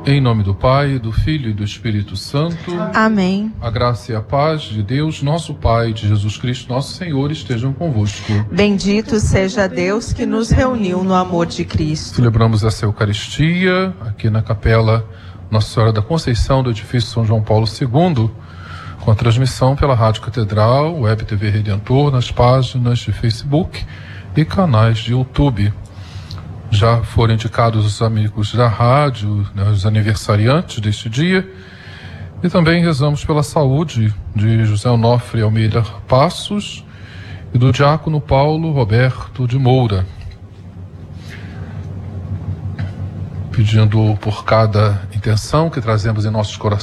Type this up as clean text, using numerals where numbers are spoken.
Em nome do Pai, do Filho e do Espírito Santo. Amém. A graça e a paz de Deus, nosso Pai, de Jesus Cristo, nosso Senhor, estejam convosco. Bendito seja Deus que nos reuniu no amor de Cristo. Celebramos essa Eucaristia aqui na Capela Nossa Senhora da Conceição do Edifício São João Paulo II, com a transmissão pela Rádio Catedral, Web TV Redentor, nas páginas de Facebook e canais de YouTube. Já foram indicados os amigos da rádio, né, os aniversariantes deste dia. E também rezamos pela saúde de José Onofre Almeida Passos e do diácono Paulo Roberto de Moura. Pedindo por cada intenção que trazemos em nossos corações